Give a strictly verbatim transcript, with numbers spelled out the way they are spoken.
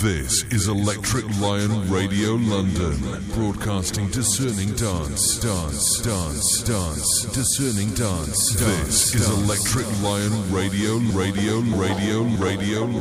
This is Electric Lion Radio London, broadcasting discerning dance, dance, dance, dance, discerning dance. This is Electric Lion Radio, Radio, Radio, Radio.